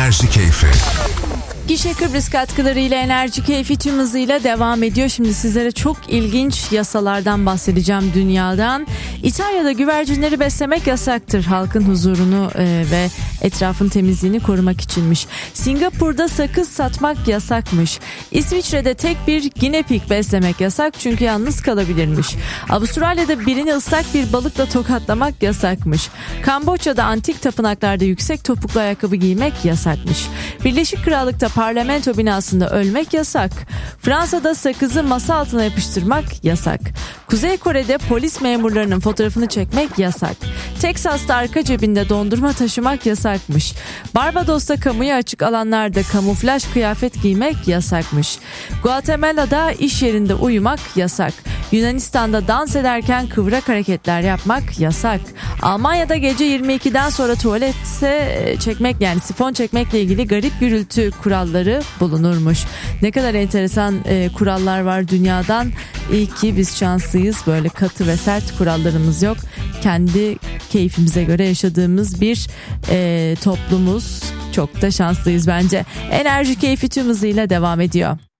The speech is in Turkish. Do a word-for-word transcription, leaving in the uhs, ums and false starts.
Enerji Keyfi. Gişe Kıbrıs katkılarıyla Enerji Keyfi tüm hızıyla devam ediyor. Şimdi sizlere çok ilginç yasalardan bahsedeceğim dünyadan. İtalya'da güvercinleri beslemek yasaktır. Halkın huzurunu e, ve etrafın temizliğini korumak içinmiş. Singapur'da sakız satmak yasakmış. İsviçre'de tek bir ginepik beslemek yasak çünkü yalnız kalabilirmiş. Avustralya'da birini ıslak bir balıkla tokatlamak yasakmış. Kamboçya'da antik tapınaklarda yüksek topuklu ayakkabı giymek yasakmış. Birleşik Krallık'ta parlamento binasında ölmek yasak. Fransa'da sakızı masa altına yapıştırmak yasak. Kuzey Kore'de polis memurlarının fotoğrafını çekmek yasak. Teksas'ta arka cebinde dondurma taşımak yasakmış. Barbados'ta kamuya açık alanlarda kamuflaj kıyafet giymek yasakmış. Guatemala'da iş yerinde uyumak yasak. Yunanistan'da dans ederken kıvrak hareketler yapmak yasak. Almanya'da gece yirmi ikiden sonra tuvalete çekmek yani sifon çekmekle ilgili garip gürültü kuralları bulunurmuş. Ne kadar enteresan e, kurallar var dünyadan. İyi ki biz şanslıyız. Böyle katı ve sert kurallarımız yok. Kendi keyfimize göre yaşadığımız bir e, toplumuz. Çok da şanslıyız bence. Enerji Keyfi tüm hızıyla devam ediyor.